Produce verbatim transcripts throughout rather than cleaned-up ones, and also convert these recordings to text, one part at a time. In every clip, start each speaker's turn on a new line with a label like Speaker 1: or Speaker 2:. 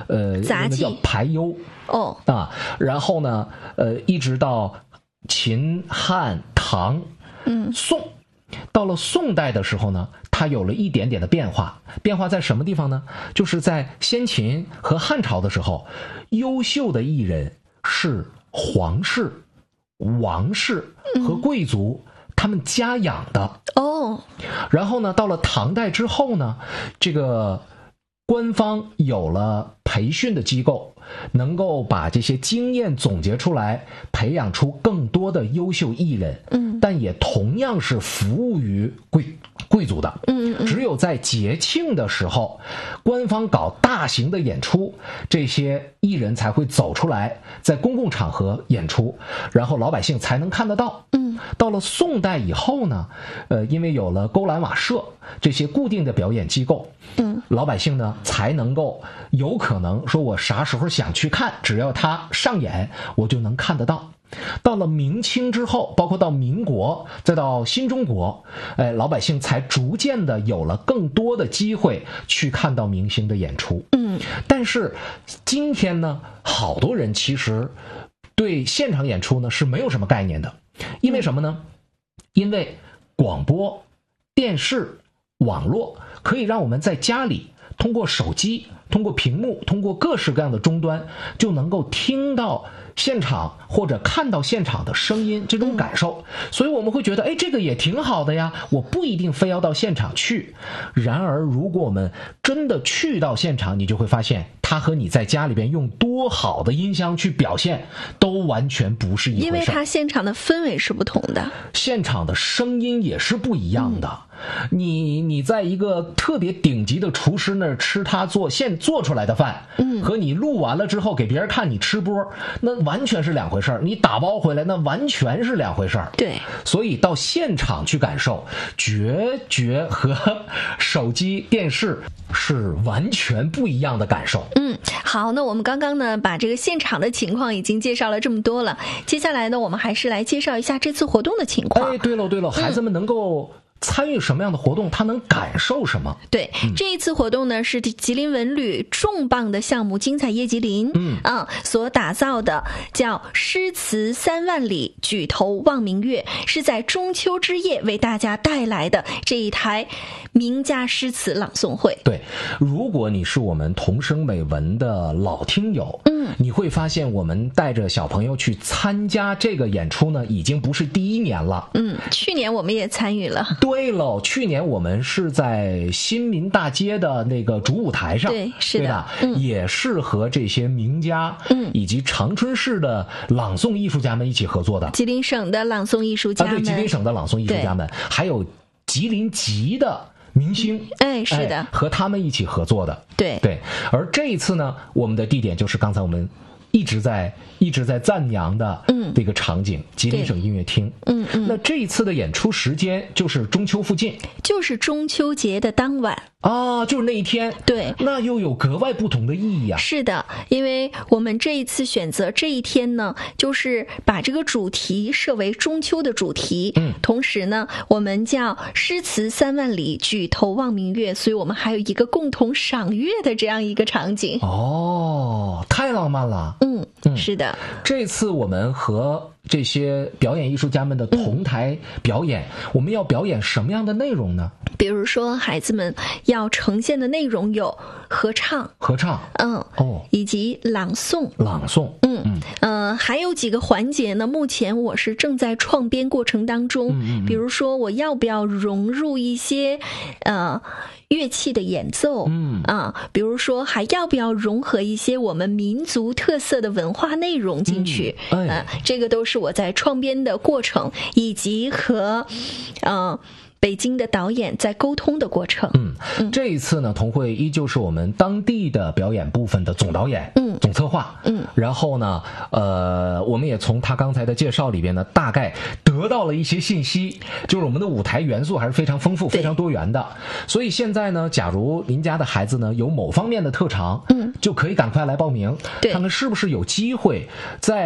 Speaker 1: 呃，
Speaker 2: 杂技
Speaker 1: 叫排忧
Speaker 2: 哦
Speaker 1: 啊，然后呢，呃，一直到秦汉唐，
Speaker 2: 嗯，
Speaker 1: 宋。到了宋代的时候呢，它有了一点点的变化。变化在什么地方呢？就是在先秦和汉朝的时候，优秀的艺人是皇室、王室和贵族、嗯、他们家养的
Speaker 2: 哦。
Speaker 1: 然后呢，到了唐代之后呢，这个官方有了培训的机构，能够把这些经验总结出来，培养出更多的优秀艺人。嗯，但也同样是服务于贵贵族的。嗯嗯，只有在节庆的时候，官方搞大型的演出，这些艺人才会走出来，在公共场合演出，然后老百姓才能看得到。嗯，到了宋代以后呢，呃，因为有了勾栏瓦舍这些固定的表演机构，嗯，老百姓呢才能够有可能说，我啥时候想去看，只要他上演，我就能看得到。到了明清之后，包括到民国，再到新中国，哎，老百姓才逐渐的有了更多的机会去看到明星的演出。嗯，但是今天呢，好多人其实对现场演出呢是没有什么概念的，因为什么呢？因为广播、电视、网络可以让我们在家里通过手机、通过屏幕、通过各式各样的终端，就能够听到现场或者看到现场的声音，这种感受。所以我们会觉得，哎，这个也挺好的呀，我不一定非要到现场去。然而如果我们真的去到现场，你就会发现它和你在家里边用多好的音箱去表现都完全不是一回事，
Speaker 2: 因为它现场的氛围是不同的，
Speaker 1: 现场的声音也是不一样的。嗯、你你在一个特别顶级的厨师那儿吃他做现做出来的饭，嗯，和你录完了之后给别人看你吃播，那完全是两回事儿。你打包回来那完全是两回事儿。
Speaker 2: 对，
Speaker 1: 所以到现场去感受，绝绝和手机电视是完全不一样的感受。
Speaker 2: 嗯，好，那我们刚刚呢把这个现场的情况已经介绍了这么多了，接下来呢我们还是来介绍一下这次活动的情况。
Speaker 1: 哎，对了对了，孩子们能够参与什么样的活动，他能感受什么？
Speaker 2: 对、嗯、这一次活动呢是吉林文旅重磅的项目精彩夜吉林嗯啊所打造的，叫诗词三万里举头望明月，是在中秋之夜为大家带来的这一台名家诗词朗诵会。
Speaker 1: 对，如果你是我们童声美文的老听友，嗯，你会发现我们带着小朋友去参加这个演出呢，已经不是第一年了。
Speaker 2: 嗯，去年我们也参与了。
Speaker 1: 对喽，去年我们是在新民大街的那个主舞台上，
Speaker 2: 对，是的，
Speaker 1: 对吧？嗯、也是和这些名家，嗯，以及长春市的朗诵艺术家们一起合作的。
Speaker 2: 吉林省的朗诵艺术家们，
Speaker 1: 啊，对，吉林省的朗诵艺术家们，还有吉林籍的明星，
Speaker 2: 哎，是的，
Speaker 1: 哎，和他们一起合作的。
Speaker 2: 对
Speaker 1: 对，而这一次呢，我们的地点就是刚才我们一直在一直在赞扬的这个场景，嗯、吉林省音乐厅。嗯嗯。那这一次的演出时间就是中秋附近，
Speaker 2: 就是中秋节的当晚
Speaker 1: 啊，就是那一天。
Speaker 2: 对，
Speaker 1: 那又有格外不同的意义啊。
Speaker 2: 是的，因为我们这一次选择这一天呢，就是把这个主题设为中秋的主题。嗯，同时呢，我们叫诗词三万里，举头望明月，所以我们还有一个共同赏月的这样一个场景。
Speaker 1: 哦，太浪漫了。
Speaker 2: 嗯嗯，是的。
Speaker 1: 这次我们和这些表演艺术家们的同台表演，嗯、我们要表演什么样的内容呢？
Speaker 2: 比如说，孩子们要呈现的内容有合唱、
Speaker 1: 合唱，
Speaker 2: 嗯，哦，以及朗诵、
Speaker 1: 朗诵，
Speaker 2: 嗯嗯，呃，还有几个环节呢，目前我是正在创编过程当中。嗯嗯，比如说，我要不要融入一些，呃。乐器的演奏，嗯啊，比如说还要不要融合一些我们民族特色的文化内容进去？嗯，哎、啊，这个都是我在创编的过程，以及和，呃。北京的导演在沟通的过程。
Speaker 1: 嗯，嗯这一次呢，童慧依旧是我们当地的表演部分的总导演，嗯，总策划，嗯，然后呢，呃，我们也从他刚才的介绍里边呢，大概得到了一些信息，就是我们的舞台元素还是非常丰富、非常多元的。所以现在呢，假如您家的孩子呢有某方面的特长，嗯，就可以赶快来报名，看看是不是有机会在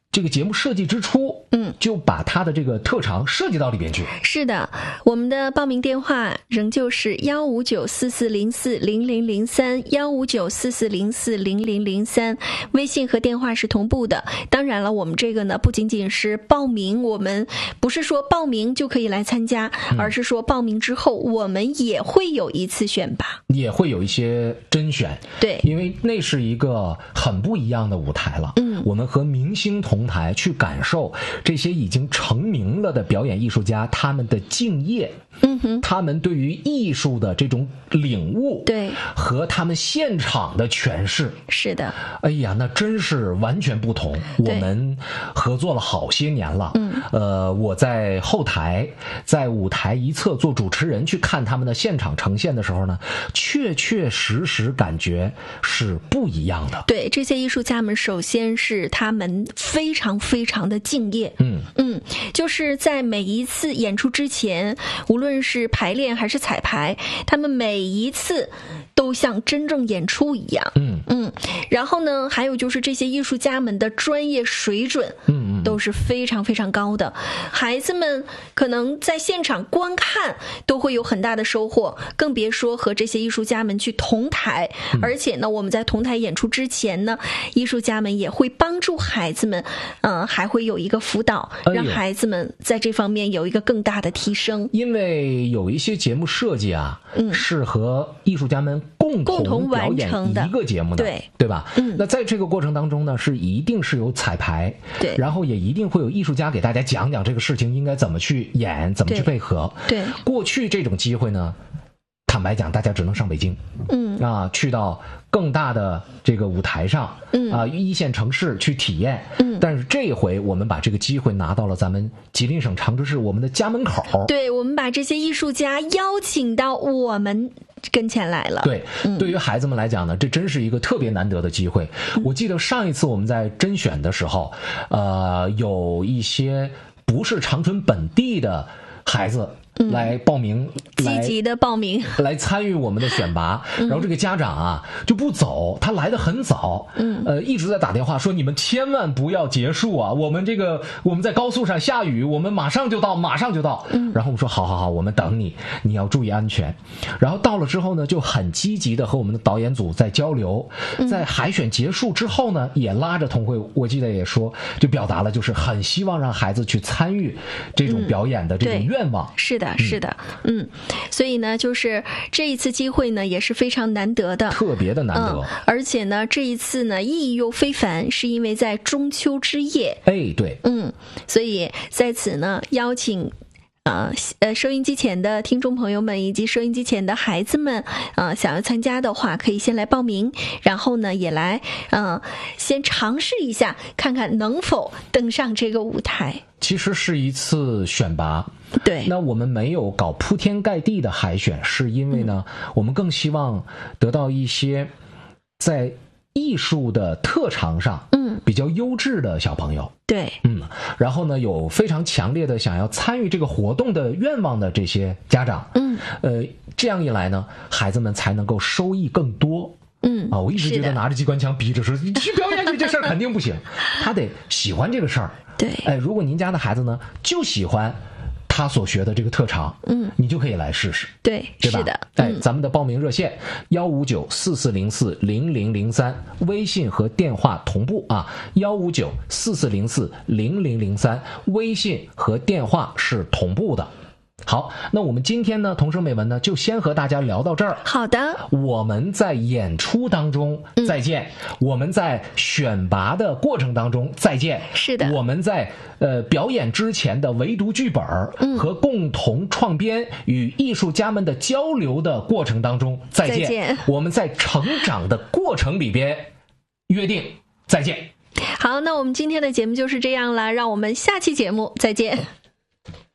Speaker 1: 这个节目设计之初，
Speaker 2: 嗯，
Speaker 1: 就把他的这个特长设计到里边去。
Speaker 2: 是的，我们的报名电话仍旧是幺五九四四零四零零零三，幺五九四四零四零零零三，微信和电话是同步的。当然了，我们这个呢不仅仅是报名，我们不是说报名就可以来参加，嗯、而是说报名之后我们也会有一次选拔，
Speaker 1: 也会有一些甄选。
Speaker 2: 对，
Speaker 1: 因为那是一个很不一样的舞台了。
Speaker 2: 嗯，
Speaker 1: 我们和明星同台去感受这些已经成名了的表演艺术家他们的敬业，
Speaker 2: 嗯哼，
Speaker 1: 他们对于艺术的这种领悟，
Speaker 2: 对，
Speaker 1: 和他们现场的诠释，
Speaker 2: 是的，
Speaker 1: 哎呀，那真是完全不同。我们合作了好些年了，
Speaker 2: 嗯，
Speaker 1: 呃，我在后台，在舞台一侧做主持人去看他们的现场呈现的时候呢，确确实实感觉是不一样的。
Speaker 2: 对，这些艺术家们，首先是他们非常非常的敬业，
Speaker 1: 嗯
Speaker 2: 嗯，就是在每一次演出之前，无论是排练还是彩排，他们每一次都像真正演出一样，
Speaker 1: 嗯
Speaker 2: 嗯，然后呢，还有就是这些艺术家们的专业水准，
Speaker 1: 嗯嗯，
Speaker 2: 都是非常非常高的。孩子们可能在现场观看都会有很大的收获，更别说和这些艺术家们去同台。
Speaker 1: 嗯、
Speaker 2: 而且呢，我们在同台演出之前呢，艺术家们也会帮助孩子们，嗯、呃，还会有一个辅导，让孩子们在这方面有一个更大的提升。
Speaker 1: 因为有一些节目设计啊，
Speaker 2: 嗯，
Speaker 1: 是和艺术家们共同表演一个节目的，
Speaker 2: 对
Speaker 1: 对吧？
Speaker 2: 嗯，
Speaker 1: 那在这个过程当中呢，是一定是有彩排，
Speaker 2: 对，
Speaker 1: 然后也一定会有艺术家给大家讲讲这个事情应该怎么去演，怎么去配合。
Speaker 2: 对，
Speaker 1: 过去这种机会呢，坦白讲，大家只能上北京，
Speaker 2: 嗯
Speaker 1: 啊，去到更大的这个舞台上，
Speaker 2: 嗯
Speaker 1: 啊，一线城市去体验，
Speaker 2: 嗯，
Speaker 1: 但是这回我们把这个机会拿到了咱们吉林省长治市我们的家门口，
Speaker 2: 对，我们把这些艺术家邀请到我们跟前来了。
Speaker 1: 对，
Speaker 2: 嗯、
Speaker 1: 对于孩子们来讲呢，这真是一个特别难得的机会。嗯、我记得上一次我们在甄选的时候，呃，有一些不是长春本地的孩子来报名，
Speaker 2: 积极的报名
Speaker 1: 来参与我们的选拔，然后这个家长啊就不走，他来得很早，
Speaker 2: 嗯，
Speaker 1: 呃，一直在打电话说你们千万不要结束啊，我们这个我们在高速上下雨，我们马上就到，马上就到，
Speaker 2: 嗯，
Speaker 1: 然后我们说好好好，我们等你，你要注意安全。然后到了之后呢，就很积极的和我们的导演组在交流，在海选结束之后呢，也拉着童慧，我记得也说，就表达了就是很希望让孩子去参与这种表演的这种愿望。
Speaker 2: 嗯、是的。是的，嗯，所以呢，就是这一次机会呢也是非常难得的，
Speaker 1: 特别的难得，
Speaker 2: 嗯、而且呢，这一次呢意义又非凡，是因为在中秋之夜，
Speaker 1: 哎，对，
Speaker 2: 嗯，所以在此呢邀请。呃呃，收音机前的听众朋友们以及收音机前的孩子们，呃，想要参加的话，可以先来报名，然后呢，也来，呃，先尝试一下，看看能否登上这个舞台。
Speaker 1: 其实是一次选拔，
Speaker 2: 对。
Speaker 1: 那我们没有搞铺天盖地的海选，是因为呢，嗯、我们更希望得到一些在艺术的特长上，嗯，比较优质的小朋友。
Speaker 2: 对，
Speaker 1: 嗯，然后呢，有非常强烈的想要参与这个活动的愿望的这些家长，
Speaker 2: 嗯，
Speaker 1: 呃，这样一来呢，孩子们才能够收益更多。
Speaker 2: 嗯
Speaker 1: 啊，我一直觉得拿着机关枪逼着说你去表演去这事儿肯定不行，他得喜欢这个事儿。
Speaker 2: 对，
Speaker 1: 哎，如果您家的孩子呢就喜欢他所学的这个特长，
Speaker 2: 嗯，
Speaker 1: 你就可以来试试，
Speaker 2: 对，
Speaker 1: 对吧？
Speaker 2: 是的，
Speaker 1: 哎，
Speaker 2: 嗯、
Speaker 1: 咱们的报名热线幺五九四四零四零零零三，微信和电话同步啊，幺五九四四零四零零零三，微信和电话是同步的。好，那我们今天呢，童声美文呢，就先和大家聊到这儿。
Speaker 2: 好的，
Speaker 1: 我们在演出当中再见，嗯、我们在选拔的过程当中再见。
Speaker 2: 是的，
Speaker 1: 我们在呃表演之前的围读剧本和共同创编与艺术家们的交流的过程当中再见。
Speaker 2: 再见，
Speaker 1: 我们在成长的过程里边约定再见。
Speaker 2: 好，那我们今天的节目就是这样了，让我们下期节目再见。